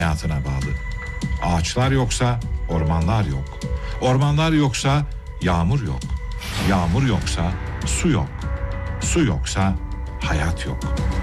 hayatına bağlı. Ağaçlar yoksa ormanlar yok. Ormanlar yoksa yağmur yok. Yağmur yoksa su yok. Su yoksa hayat yok.